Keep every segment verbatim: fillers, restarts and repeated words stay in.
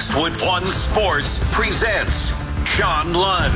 Westwood One Sports presents John Lund.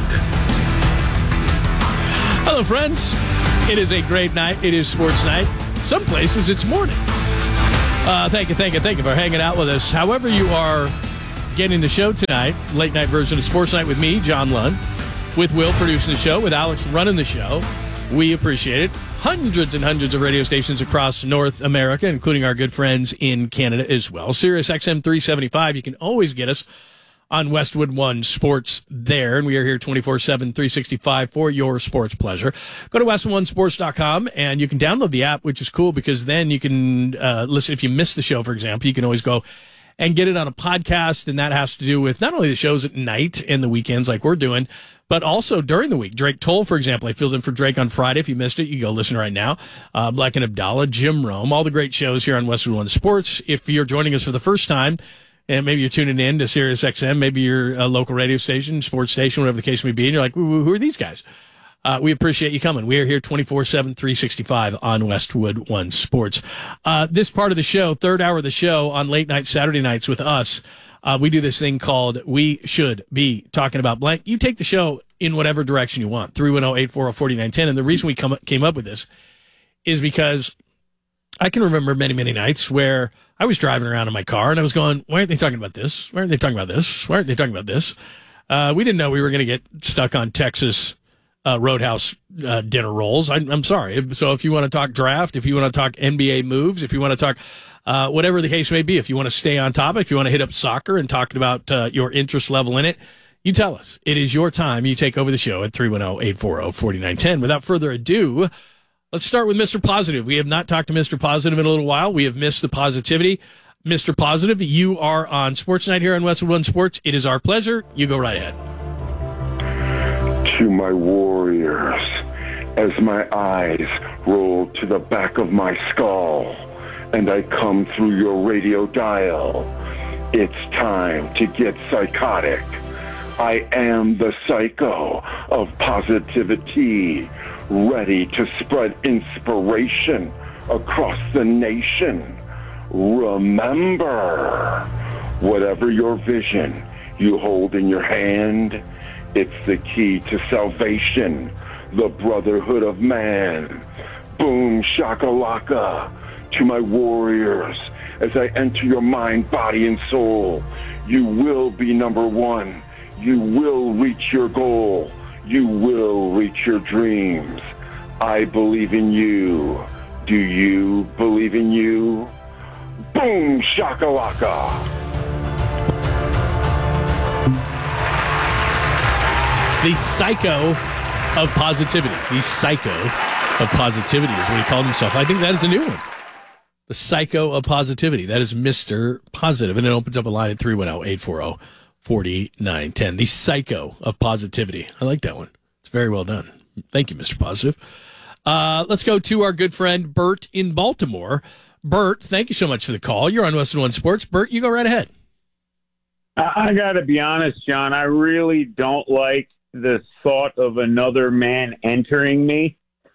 Hello, friends. It is a great night. It is sports night. Some places it's morning. Uh, thank you, thank you, thank you for hanging out with us. However you are getting the show tonight, late night version of Sports Night with me, John Lund, with Will producing the show, with Alex running the show. We appreciate it. Hundreds and hundreds of radio stations across North America, including our good friends in Canada as well. Sirius X M three seventy-five, you can always get us on Westwood One Sports there, and we are here twenty-four seven, three sixty-five for your sports pleasure. Go to westwood one sports dot com, and you can download the app, which is cool because then you can uh, listen. If you miss the show, for example, you can always go and get it on a podcast, and that has to do with not only the shows at night and the weekends like we're doing, but also during the week. Drake Toll, for example, I filled in for Drake on Friday. If you missed it, you can go listen right now. Uh, Black and Abdallah, Jim Rome, all the great shows here on Westwood One Sports. If you're joining us for the first time, and maybe you're tuning in to Sirius X M, maybe you're a local radio station, sports station, whatever the case may be, and you're like, who are these guys? Uh, we appreciate you coming. We are here twenty-four seven, three sixty-five on Westwood One Sports. Uh, this part of the show, third hour of the show on late night Saturday nights with us, uh, we do this thing called We Should Be Talking About Blank. You take the show in whatever direction you want, three one zero, eight four zero, four nine one zero. And the reason we come, came up with this is because I can remember many, many nights where I was driving around in my car and I was going, why aren't they talking about this? Why aren't they talking about this? Why aren't they talking about this? Uh, we didn't know we were going to get stuck on Texas uh, Roadhouse uh, dinner rolls. I, I'm sorry. So if you want to talk draft, if you want to talk N B A moves, if you want to talk uh, whatever the case may be, if you want to stay on topic, if you want to hit up soccer and talk about uh, your interest level in it, you tell us. It is your time. You take over the show at three one zero, eight four zero, four nine one zero. Without further ado, let's start with Mister Positive. We have not talked to Mister Positive in a little while. We have missed the positivity. Mister Positive, you are on Sports Night here on Westwood One Sports. It is our pleasure. You go right ahead. To my warriors, as my eyes roll to the back of my skull and I come through your radio dial, it's time to get psychotic. I am the psycho of positivity, ready to spread inspiration across the nation. Remember, whatever your vision you hold in your hand, it's the key to salvation, the brotherhood of man. Boom, shakalaka, to my warriors, as I enter your mind, body, and soul, you will be number one. You will reach your goal. You will reach your dreams. I believe in you. Do you believe in you? Boom, shakalaka. The psycho of positivity. The psycho of positivity is what he called himself. I think that is a new one. The psycho of positivity. That is Mister Positive. And it opens up a line at three one zero, eight four zero, four nine one zero. The psycho of positivity. I like that one. It's very well done. Thank you, Mister Positive. Uh, let's go to our good friend Bert in Baltimore. Bert, thank you so much for the call. You're on Westwood One Sports. Bert, you go right ahead. I, I got to be honest, John. I really don't like the thought of another man entering me.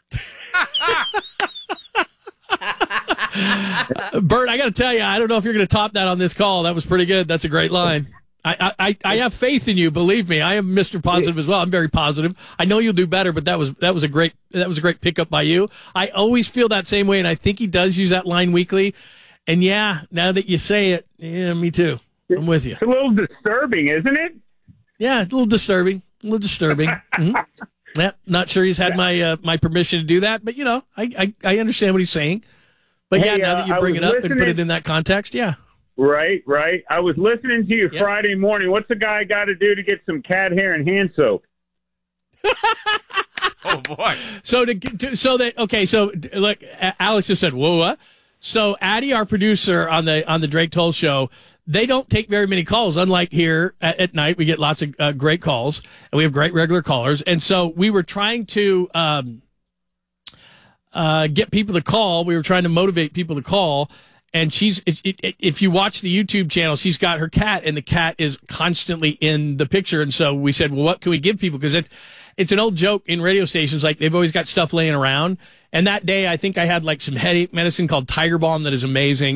uh, Bert, I got to tell you, I don't know if you're going to top that on this call. That was pretty good. That's a great line. I, I, I have faith in you. Believe me, I am Mister Positive as well. I'm very positive. I know you'll do better, but that was that was a great that was a great pickup by you. I always feel that same way, and I think he does use that line weekly. And yeah, now that you say it, yeah, me too. I'm with you. It's a little disturbing, isn't it? Yeah, a little disturbing. A little disturbing. Mm-hmm. Yeah, not sure he's had my uh, my permission to do that, but you know, I, I I understand what he's saying. But hey, yeah, now uh, that you bring it up listening... and put it in that contect, yeah. Right, right. I was listening to you yep. Friday morning. What's the guy got to do to get some cat hair and hand soap? Oh boy! So to, to so that okay, so look, Alex just said, "Whoa!" What? So Addie, our producer on the on the Drake Toll show, they don't take very many calls. Unlike here at, at night, we get lots of uh, great calls, and we have great regular callers. And so we were trying to um, uh, get people to call. We were trying to motivate people to call. And she's, it, it, if you watch the YouTube channel, she's got her cat, and the cat is constantly in the picture. And so we said, well, what can we give people? Because it, it's an old joke in radio stations. Like, they've always got stuff laying around. And that day, I think I had like some headache medicine called Tiger Balm that is amazing.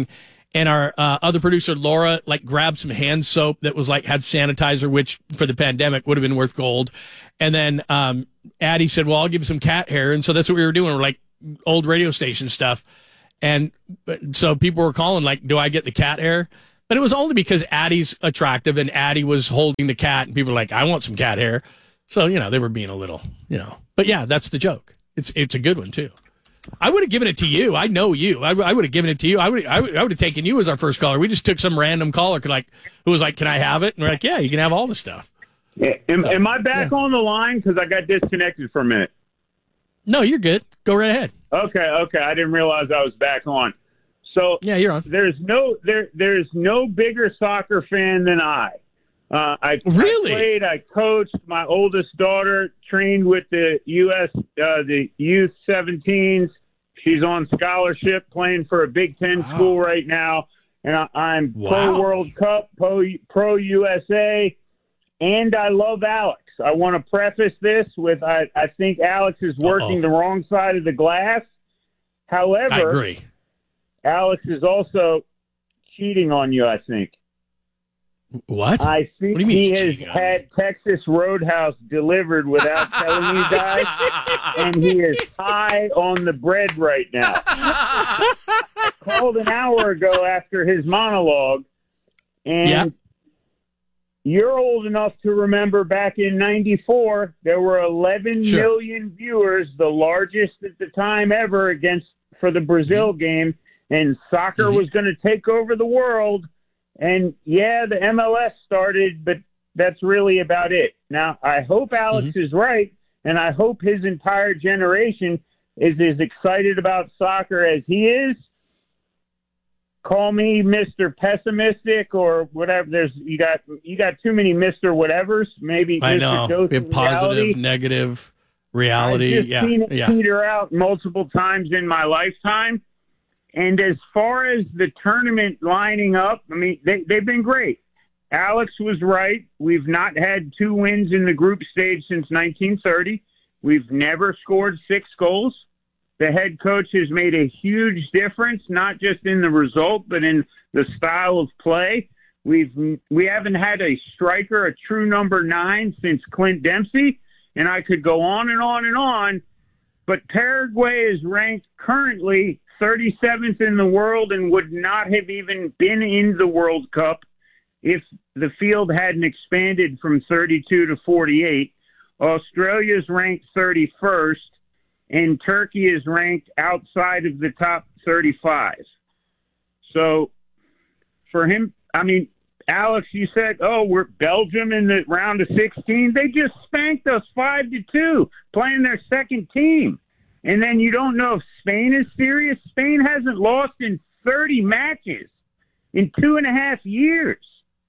And our uh, other producer, Laura, like grabbed some hand soap that was like had sanitizer, which for the pandemic would have been worth gold. And then um, Addie said, well, I'll give you some cat hair. And so that's what we were doing. We're like old radio station stuff. And so people were calling like, do I get the cat hair? But it was only because Addie's attractive and Addie was holding the cat. And people were like, I want some cat hair. So, you know, they were being a little, you know. But yeah, that's the joke. It's it's a good one, too. I would have given it to you. I know you. I, I would have given it to you. I would I would I would have taken you as our first caller. We just took some random caller like who was like, "Can I have it?" And we're like, "Yeah, you can have all the stuff." Yeah. Am, so, am I back yeah. on the line? Because I got disconnected for a minute. No, you're good. Go right ahead. Okay, okay. I didn't realize I was back on. So yeah, you're on. There's no there there's no bigger soccer fan than I. Uh, I, really? I played. I coached. My oldest daughter trained with the U S uh, the youth seventeens. She's on scholarship, playing for a Big Ten wow. school right now, and I, I'm wow. pro World Cup, pro pro U S A, and I love Alex. I want to preface this with I, I think Alex is working Uh-oh. the wrong side of the glass. However, I agree. Alex is also cheating on you, I think. What? I think what do you mean he has had Texas Roadhouse delivered without telling you guys, and he is high on the bread right now. I called an hour ago after his monologue, and yep. you're old enough to remember back in ninety-four, there were eleven sure. million viewers, the largest at the time ever against for the Brazil mm-hmm. game, and soccer mm-hmm. was going to take over the world. And, yeah, the M L S started, but that's really about it. Now, I hope Alex mm-hmm. is right, and I hope his entire generation is as excited about soccer as he is. Call me Mister Pessimistic or whatever. There's you got you got too many Mister Whatevers. Maybe I Mister know. Dose of positive, reality. negative reality. I've just yeah, seen it yeah. peter out multiple times in my lifetime. And as far as the tournament lining up, I mean, they, they've been great. Alex was right. We've not had two wins in the group stage since nineteen thirty. We've never scored six goals. The head coach has made a huge difference, not just in the result, but in the style of play. We've we haven't had a striker, a true number nine, since Clint Dempsey, and I could go on and on and on. But Paraguay is ranked currently thirty-seventh in the world and would not have even been in the World Cup if the field hadn't expanded from thirty-two to forty-eight. Australia's ranked thirty-first, and Turkey is ranked outside of the top thirty-five. So for him, I mean, Alex, you said, oh, we're Belgium in the round of sixteen. They just spanked us five to two, playing their second team. And then you don't know if Spain is serious. Spain hasn't lost in thirty matches in two and a half years.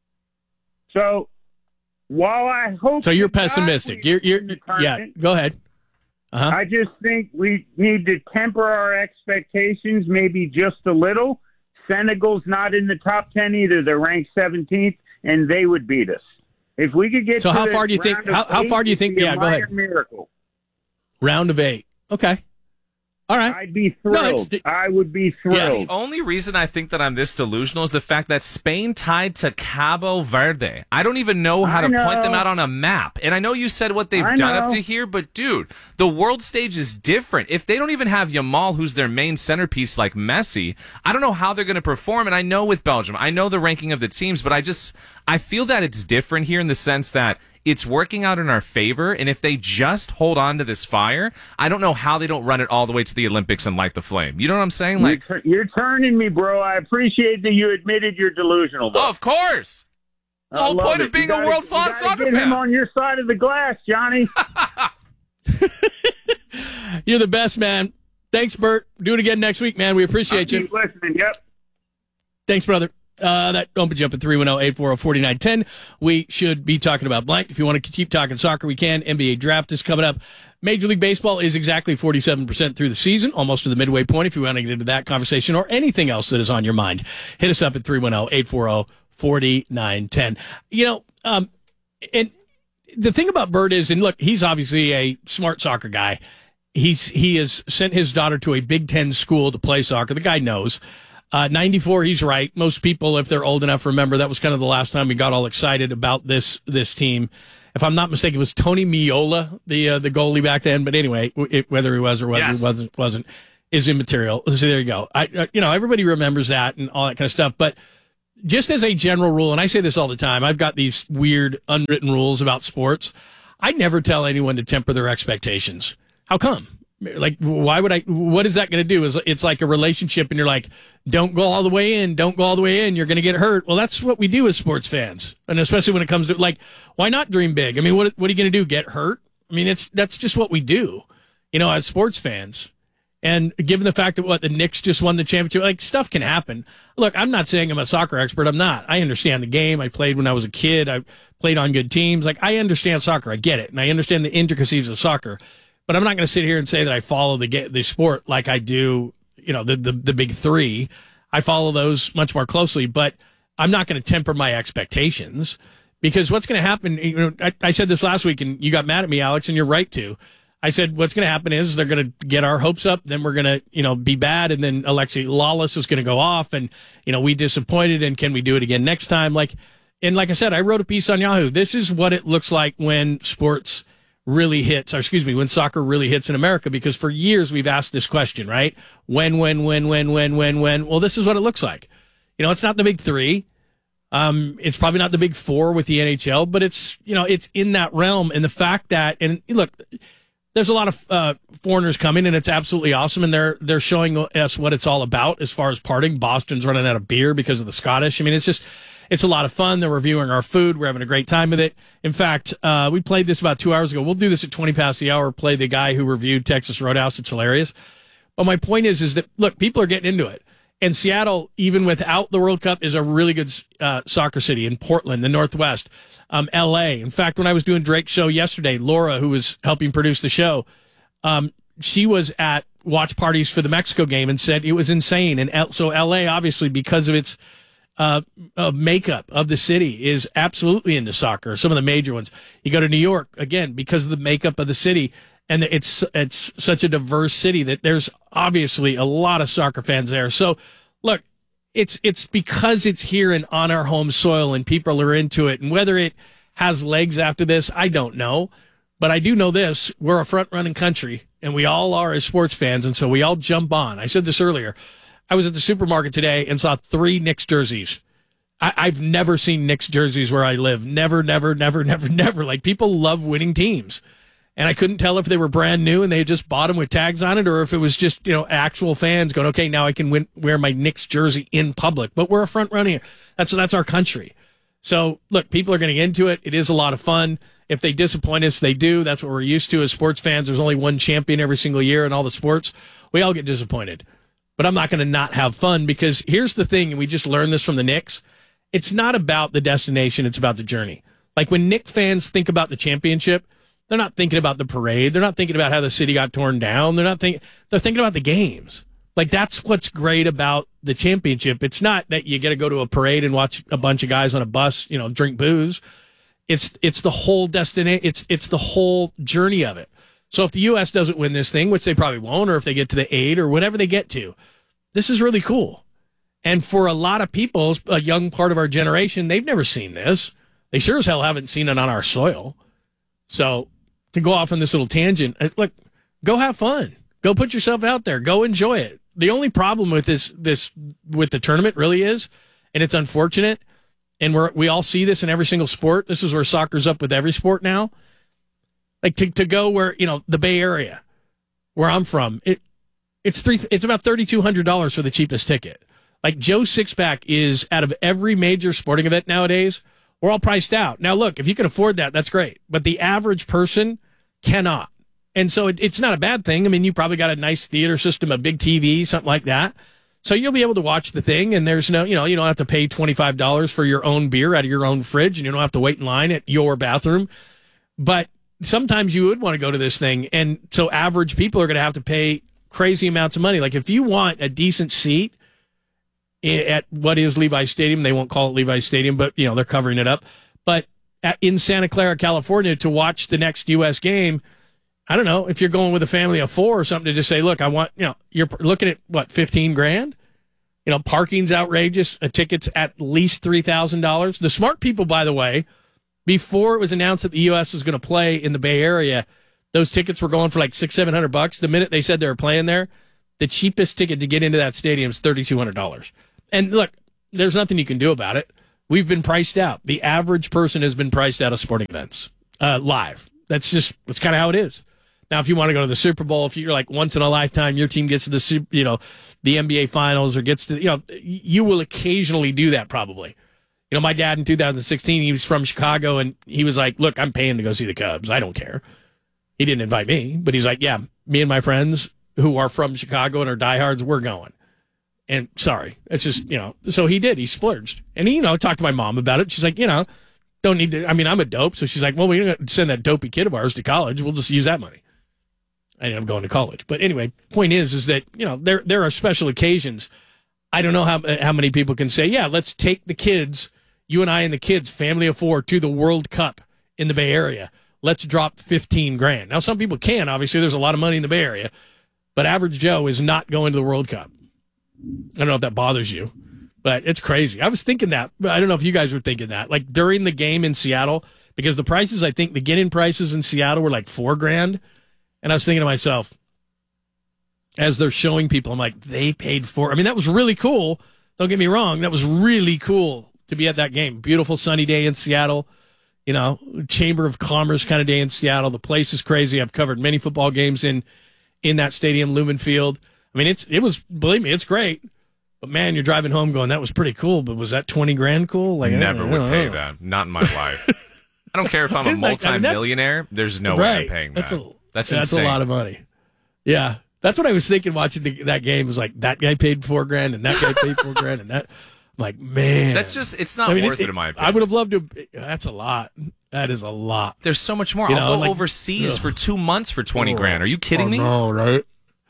So while I hope... So you're pessimistic. You're, you're, yeah, go ahead. Uh-huh. I just think we need to temper our expectations maybe just a little. Senegal's not in the top ten either. They're ranked seventeenth, and they would beat us. If we could get so to how the far do you think? How, how far do you think? Yeah, go ahead. Miracle. Round of eight. Okay. All right. I'd be thrilled. No, I would be thrilled. Yeah, the only reason I think that I'm this delusional is the fact that Spain tied to Cabo Verde. I don't even know how I to know. point them out on a map. And I know you said what they've I done know. up to here, but dude, the world stage is different. If they don't even have Yamal, who's their main centerpiece like Messi, I don't know how they're going to perform. And I know with Belgium, I know the ranking of the teams, but I just, I feel that it's different here in the sense that it's working out in our favor, and if they just hold on to this fire, I don't know how they don't run it all the way to the Olympics and light the flame. You know what I'm saying? Like, You're, you're turning me, bro. I appreciate that you admitted you're delusional, though. oh, of course. The I whole love point it. of being You gotta- a world-class you gotta soccer get fan. him on your side of the glass, Johnny. You're the best, man. Thanks, Bert. Do it again next week, man. We appreciate I'll you. keep listening. Yep. Thanks, brother. Uh, that open jump at three one zero, eight four zero, four nine one zero. We should be talking about blank. If you want to keep talking soccer, we can. N B A draft is coming up. Major League Baseball is exactly forty-seven percent through the season, almost to the midway point. If you want to get into that conversation or anything else that is on your mind, hit us up at three one zero, eight four zero, four nine one zero. You know, um, and the thing about Bert is, and look, he's obviously a smart soccer guy. He's, he has sent his daughter to a Big Ten school to play soccer. The guy knows. Uh, ninety-four, he's right. Most people, if they're old enough, remember that was kind of the last time we got all excited about this this team. If I'm not mistaken, it was Tony Miola, the uh, the goalie back then. But anyway, it, whether he was or whether Yes. he wasn't, wasn't is immaterial. So there you go. I, uh, you know, everybody remembers that and all that kind of stuff. But just as a general rule, and I say this all the time, I've got these weird unwritten rules about sports. I never tell anyone to temper their expectations. How come? Like, why would I? What is that going to do? Is it's like a relationship, and you're like, don't go all the way in, don't go all the way in. You're going to get hurt. Well, that's what we do as sports fans, and especially when it comes to like, why not dream big? I mean, what what are you going to do? Get hurt? I mean, it's that's just what we do, you know, as sports fans. And given the fact that what the Knicks just won the championship, like stuff can happen. Look, I'm not saying I'm a soccer expert. I'm not. I understand the game. I played when I was a kid. I played on good teams. Like I understand soccer. I get it, and I understand the intricacies of soccer. But I'm not going to sit here and say that I follow the the sport like I do, you know, the, the, the big three. I follow those much more closely, but I'm not going to temper my expectations because what's going to happen, you know, I, I said this last week and you got mad at me, Alex, and you're right to. I said what's going to happen is they're going to get our hopes up, then we're going to, you know, be bad, and then Alexi Lawless is going to go off, and, you know, we disappointed, and can we do it again next time? Like, and like I said, I wrote a piece on Yahoo. This is what it looks like when sports really hits, or excuse me, when soccer really hits in America, because for years we've asked this question, right? When, when, when, when, when, when, when? Well, this is what it looks like. You know, it's not the big three. Um, it's probably not the big four with the N H L, but it's, you know, it's in that realm. And the fact that, and look, there's a lot of uh, foreigners coming, and it's absolutely awesome. And they're they're showing us what it's all about as far as partying. Boston's running out of beer because of the Scottish. I mean, it's just, it's a lot of fun. They're reviewing our food. We're having a great time with it. In fact, uh, we played this about two hours ago. We'll do this at twenty past the hour, play the guy who reviewed Texas Roadhouse. It's hilarious. But my point is, is that, look, people are getting into it. And Seattle, even without the World Cup, is a really good uh, soccer city. In Portland, the Northwest, um, L A. In fact, when I was doing Drake's show yesterday, Laura, who was helping produce the show, um, she was at watch parties for the Mexico game and said it was insane. And L- so L A, obviously, because of its Uh, uh, makeup of the city, is absolutely into soccer. Some of the major ones. You go to New York, again, because of the makeup of the city, and it's it's such a diverse city that there's obviously a lot of soccer fans there. So, look, it's it's because it's here and on our home soil, and people are into it. And whether it has legs after this, I don't know. But I do know this: we're a front-running country, and we all are as sports fans, and so we all jump on. I said this earlier. I was at the supermarket today and saw three Knicks jerseys. I, I've never seen Knicks jerseys where I live. Never, never, never, never, never. Like, people love winning teams. And I couldn't tell if they were brand new and they had just bought them with tags on it, or if it was just, you know, actual fans going, okay, now I can win, wear my Knicks jersey in public. But we're a front runner. That's, that's our country. So, look, people are going to get into it. It is a lot of fun. If they disappoint us, they do. That's what we're used to as sports fans. There's only one champion every single year in all the sports. We all get disappointed. But I'm not going to not have fun, because here's the thing, and we just learned this from the Knicks. It's not about the destination. It's about the journey. Like, when Knicks fans think about the championship, they're not thinking about the parade. They're not thinking about how the city got torn down. They're not thinking, they're thinking about the games. Like, that's what's great about the championship. It's not that you get to go to a parade and watch a bunch of guys on a bus, you know, drink booze. It's, it's the whole destination. It's, it's the whole journey of it. So if the U S doesn't win this thing, which they probably won't, or if they get to the eight or whatever they get to, this is really cool. And for a lot of people, a young part of our generation, they've never seen this. They sure as hell haven't seen it on our soil. So to go off on this little tangent, look, go have fun. Go put yourself out there. Go enjoy it. The only problem with this, this with the tournament really is, and it's unfortunate, and we're, we all see this in every single sport. This is where soccer's up with every sport now. Like, to, to go where, you know, the Bay Area, where I'm from, it it's three it's about thirty-two hundred dollars for the cheapest ticket. Like, Joe Sixpack is, out of every major sporting event nowadays, we're all priced out. Now, look, if you can afford that, that's great. But the average person cannot. And so it, it's not a bad thing. I mean, you probably got a nice theater system, a big T V, something like that. So you'll be able to watch the thing, and there's no, you know, you don't have to pay twenty-five dollars for your own beer out of your own fridge, and you don't have to wait in line at your bathroom. But sometimes you would want to go to this thing, and so average people are going to have to pay crazy amounts of money. Like, if you want a decent seat at what is Levi's Stadium, they won't call it Levi's Stadium, but, you know, they're covering it up. But at, in Santa Clara, California, to watch the next U S game, I don't know, if you're going with a family of four or something, to just say, look, I want, you know, you're looking at, what, fifteen grand? You know, parking's outrageous. A ticket's at least three thousand dollars. The smart people, by the way, before it was announced that the U S was going to play in the Bay Area, those tickets were going for like six, seven hundred bucks. The minute they said they were playing there, the cheapest ticket to get into that stadium is thirty-two hundred dollars. And look, there's nothing you can do about it. We've been priced out. The average person has been priced out of sporting events uh, live. That's just that's kind of how it is. Now, if you want to go to the Super Bowl, if you're like once in a lifetime, your team gets to the Super, you know, the N B A Finals or gets to, you know, you will occasionally do that probably. You know, my dad in two thousand sixteen, he was from Chicago, and he was like, look, I'm paying to go see the Cubs. I don't care. He didn't invite me, but he's like, yeah, me and my friends who are from Chicago and are diehards, we're going. And sorry, it's just, you know, so he did. He splurged. And he, you know, talked to my mom about it. She's like, you know, don't need to, I mean, I'm a dope. So she's like, well, we're going to send that dopey kid of ours to college. We'll just use that money. I ended up going to college. But anyway, point is, is that, you know, there there are special occasions. I don't know how how many people can say, yeah, let's take the kids, you and I and the kids, family of four, to the World Cup in the Bay Area. Let's drop fifteen grand. Now, some people can. Obviously, there's a lot of money in the Bay Area. But average Joe is not going to the World Cup. I don't know if that bothers you, but it's crazy. I was thinking that. But I don't know if you guys were thinking that. Like during the game in Seattle, because the prices, I think the get-in prices in Seattle were like four grand. And I was thinking to myself, as they're showing people, I'm like, they paid for. I mean, that was really cool. Don't get me wrong. That was really cool to be at that game. Beautiful sunny day in Seattle. You know, Chamber of Commerce kind of day in Seattle. The place is crazy. I've covered many football games in in that stadium, Lumen Field. I mean, it's it was, believe me, it's great. But man, you're driving home going, that was pretty cool. But was that twenty grand cool? Like, never I don't, would I don't pay know. that. Not in my life. I don't care if I'm a Isn't that- I mean, that's- multi-millionaire. There's no way right. I'm paying that. That's a That's that's insane. a lot of money. Yeah, that's what I was thinking watching the, that game. Was like that guy paid four grand and that guy paid four grand and that. I'm like, man, That's just, it's not I mean, worth it, in my opinion. I would have loved to. That's a lot. That is a lot. There's so much more. You I'll know, go like- overseas ugh. for two months for twenty grand. Are you kidding Oh, me? No, right?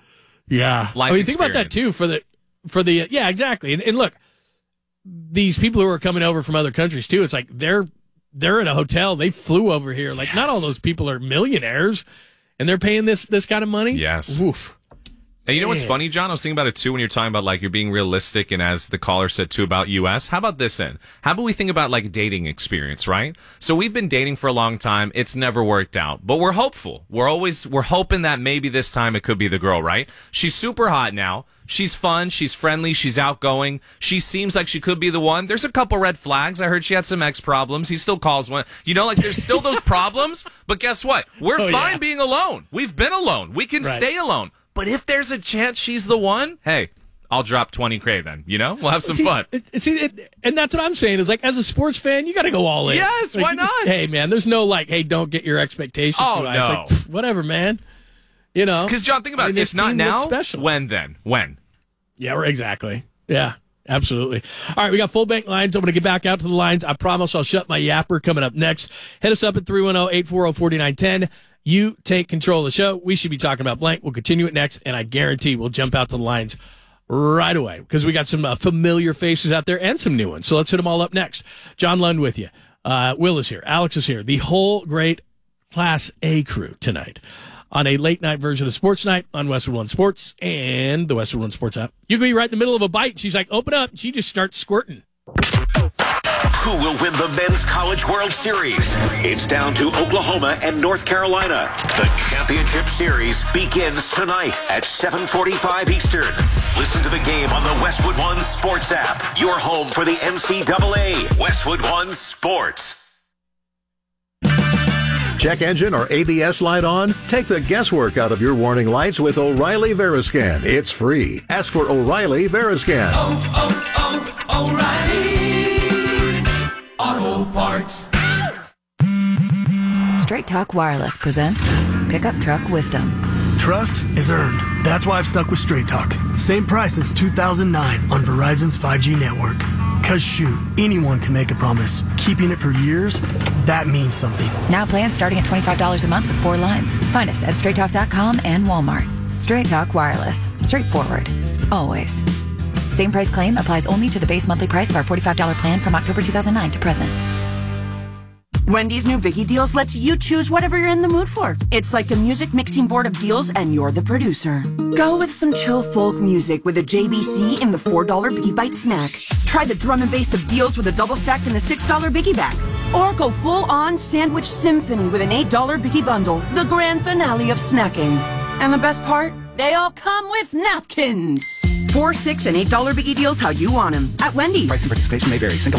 Yeah. Life I mean, think about that experience. too for the for the yeah, exactly. And, and look, these people who are coming over from other countries too. It's like they're they're at a hotel. They flew over here. Like not all Yes. those people are millionaires, and they're paying this this kind of money. Yes. Oof. And you know what's Man. funny, John? I was thinking about it too when you're talking about like you're being realistic, and as the caller said too about U S. How about this then? How about we think about like dating experience, right? So we've been dating for a long time. It's never worked out, but we're hopeful. We're always we're hoping that maybe this time it could be the girl, right? She's super hot now. She's fun. She's friendly. She's outgoing. She seems like she could be the one. There's a couple red flags. I heard she had some ex problems. He still calls one. You know, like there's still those problems. But guess what? We're Oh, fine yeah. being alone. We've been alone. We can Right. stay alone. But if there's a chance she's the one, hey, I'll drop twenty K then. You know, we'll have some see, fun. it- see, it, and that's what I'm saying is like, as a sports fan, you got to go all in. Yes, Like, why you just- not? hey, man, there's no like, hey, don't get your expectations Oh, too high. It's no. like, pff, whatever, man. You know, Because John, think about I mean, it. this If not team looks now, special. when then? When? Yeah, right, exactly. Yeah, absolutely. All right, we got full bank lines. I'm going to get back out to the lines. I promise I'll shut my yapper coming up next. Hit us up at three one zero, eight four zero, four nine one zero. You take control of the show. We should be talking about blank. We'll continue it next, and I guarantee we'll jump out to the lines right away because we got some uh, familiar faces out there and some new ones. So let's hit them all up next. John Lund with you. Uh, Will is here. Alex is here. The whole great Class A crew tonight on a late night version of Sports Night on Westwood One Sports and the Westwood One Sports app. You can be right in the middle of a bite. And she's like, open up. She just starts squirting. Who will win the Men's College World Series? It's down to Oklahoma and North Carolina. The championship series begins tonight at seven forty-five Eastern. Listen to the game on the Westwood One Sports app. Your home for the N C double A. Westwood One Sports. Check engine or A B S light on? Take the guesswork out of your warning lights with O'Reilly Veriscan. It's free. Ask for O'Reilly Veriscan. Oh, oh, oh, O'Reilly Auto Parts. Straight Talk Wireless presents Pickup Truck Wisdom. Trust is earned. That's why I've stuck with Straight Talk. Same price since two thousand nine on Verizon's five G network. Cause shoot, anyone can make a promise. Keeping it for years, that means something. Now plans starting at twenty-five dollars a month with four lines. Find us at straight talk dot com and Walmart. Straight Talk Wireless. Straightforward. Always. Same price claim applies only to the base monthly price of our forty-five dollars plan from October two thousand nine to present. Wendy's new Biggie Deals lets you choose whatever you're in the mood for. It's like a music mixing board of deals, and you're the producer. Go with some chill folk music with a J B C in the four dollar Biggie Bite snack. Try the drum and bass of deals with a double stack in the six dollar Biggie Bag. Or go full-on sandwich symphony with an eight dollar Biggie Bundle, the grand finale of snacking. And the best part? They all come with napkins. Four, six, and eight dollar Biggie Deals how you want them at Wendy's. Price and participation may vary. Single